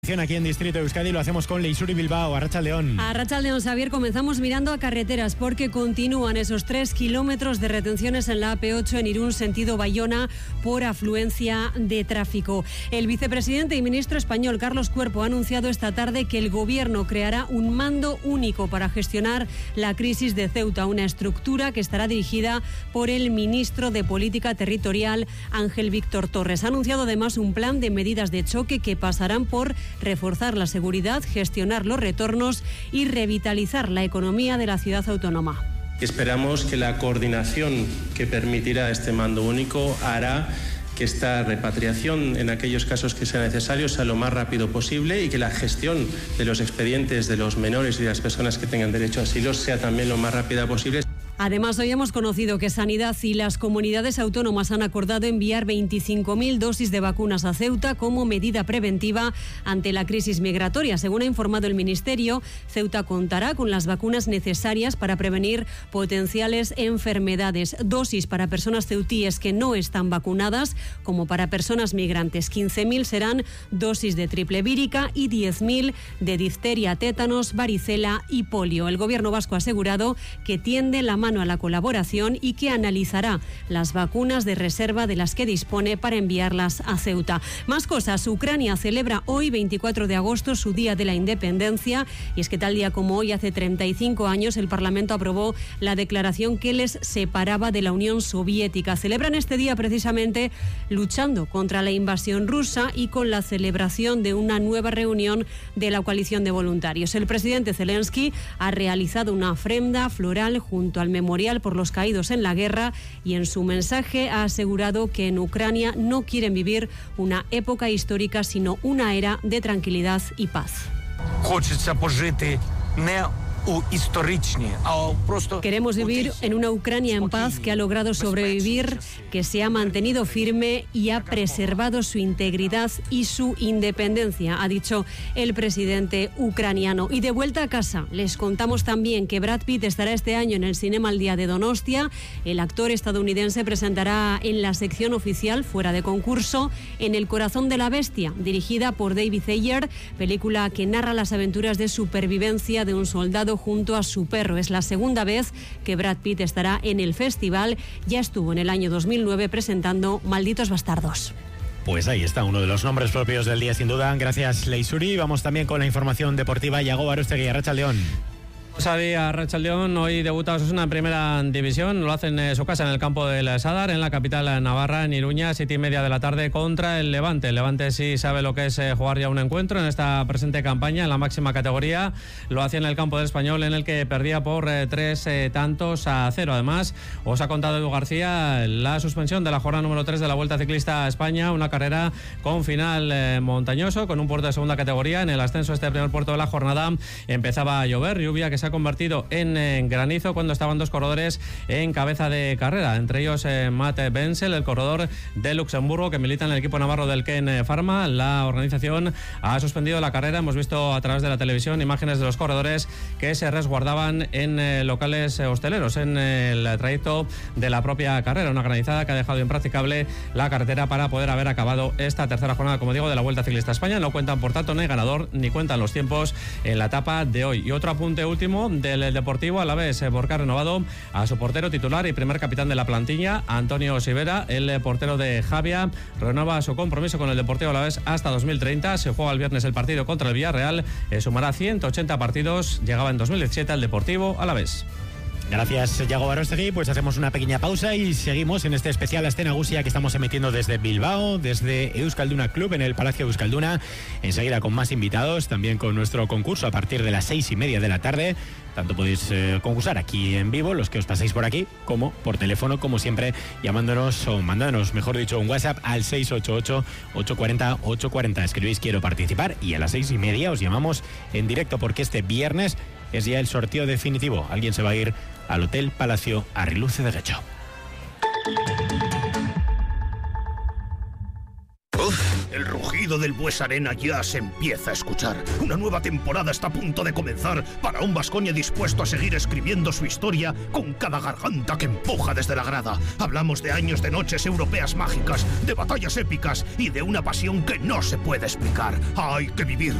Aquí en Distrito de Euskadi lo hacemos con Leisuri Bilbao. Arratsaldeon. Arratsaldeon, Xavier. Comenzamos mirando a carreteras porque continúan esos 3 kilómetros de retenciones en la AP8 en Irún, sentido Bayona, por afluencia de tráfico. El vicepresidente y ministro español Carlos Cuerpo ha anunciado esta tarde que el gobierno creará un mando único para gestionar la crisis de Ceuta, una estructura que estará dirigida por el ministro de Política Territorial, Ángel Víctor Torres. Ha anunciado además un plan de medidas de choque que pasarán por reforzar la seguridad, gestionar los retornos y revitalizar la economía de la ciudad autónoma. Esperamos que la coordinación que permitirá este mando único hará que esta repatriación, en aquellos casos que sea necesario, sea lo más rápido posible y que la gestión de los expedientes de los menores y de las personas que tengan derecho a asilo sea también lo más rápida posible. Además, hoy hemos conocido que Sanidad y las comunidades autónomas han acordado enviar 25.000 dosis de vacunas a Ceuta como medida preventiva ante la crisis migratoria. Según ha informado el Ministerio, Ceuta contará con las vacunas necesarias para prevenir potenciales enfermedades. Dosis para personas ceutíes que no están vacunadas, como para personas migrantes. 15.000 serán dosis de triple vírica y 10.000 de difteria, tétanos, varicela y polio. El Gobierno vasco ha asegurado que tiende la mano a la colaboración y que analizará las vacunas de reserva de las que dispone para enviarlas a Ceuta. Más cosas. Ucrania celebra hoy, 24 de agosto, su Día de la Independencia, y es que tal día como hoy, hace 35 años, el Parlamento aprobó la declaración que les separaba de la Unión Soviética. Celebran este día precisamente luchando contra la invasión rusa y con la celebración de una nueva reunión de la coalición de voluntarios. El presidente Zelensky ha realizado una ofrenda floral junto al memorial por los caídos en la guerra y en su mensaje ha asegurado que en Ucrania no quieren vivir una época histórica, sino una era de tranquilidad y paz. Queremos vivir en una Ucrania en paz que ha logrado sobrevivir, que se ha mantenido firme y ha preservado su integridad y su independencia, ha dicho el presidente ucraniano. Y de vuelta a casa, les contamos también que Brad Pitt estará este año en el Cinema al Día de Donostia. El actor estadounidense presentará en la sección oficial, fuera de concurso, En el corazón de la bestia, dirigida por David Ayer, película que narra las aventuras de supervivencia de un soldado junto a su perro. Es la segunda vez que Brad Pitt estará en el festival. Ya estuvo en el año 2009 presentando Malditos Bastardos. Pues ahí está, uno de los nombres propios del día, sin duda. Gracias, Leisuri. Vamos también con la información deportiva. Yago Barustegui, Arratsaldeon. Arratsaldeon, hoy debuta Osasuna en primera división, lo hacen en su casa en el campo del Sadar, en la capital navarra, en Iruña, 7:30 de la tarde contra el Levante. El Levante sí sabe lo que es jugar ya un encuentro en esta presente campaña en la máxima categoría. Lo hacía en el campo del Español, en el que perdía por 3-0. Además, os ha contado Edu García la suspensión de la jornada número 3 de la Vuelta Ciclista a España, una carrera con final montañoso, con un puerto de segunda categoría. En el ascenso a este primer puerto de la jornada empezaba a llover, lluvia que se ha convertido en granizo cuando estaban dos corredores en cabeza de carrera, entre ellos Matt Benzel, el corredor de Luxemburgo que milita en el equipo navarro del Ken Pharma. La organización ha suspendido la carrera. Hemos visto a través de la televisión imágenes de los corredores que se resguardaban en locales hosteleros en el trayecto de la propia carrera, una granizada que ha dejado impracticable la carretera para poder haber acabado esta tercera jornada, como digo, de la Vuelta Ciclista a España. No cuentan, por tanto, ni ganador ni cuentan los tiempos en la etapa de hoy. Y otro apunte último del Deportivo Alavés, porque ha renovado a su portero titular y primer capitán de la plantilla, Antonio Sivera. El portero de Javia renueva su compromiso con el Deportivo Alavés hasta 2030. Se juega el viernes el partido contra el Villarreal. Sumará 180 partidos. Llegaba en 2017 al Deportivo Alavés. Gracias, Yago Barustegui. Pues hacemos una pequeña pausa y seguimos en este especial Aste Nagusia que estamos emitiendo desde Bilbao, desde Euskalduna Club en el Palacio de Euskalduna. Enseguida con más invitados, también con nuestro concurso a partir de las 6:30 de la tarde. Tanto podéis concursar aquí en vivo, los que os pasáis por aquí, como por teléfono, como siempre, llamándonos o mandándonos, mejor dicho, un WhatsApp al 688-840-840. Escribís quiero participar y a las 6:30 os llamamos en directo, porque este viernes es ya el sorteo definitivo. Alguien se va a ir al Hotel Palacio Arriluce de Guecho. El rugido ruido del Bues Arena ya se empieza a escuchar. Una nueva temporada está a punto de comenzar para un Baskonia dispuesto a seguir escribiendo su historia con cada garganta que empuja desde la grada. Hablamos de años de noches europeas mágicas, de batallas épicas y de una pasión que no se puede explicar. Hay que vivir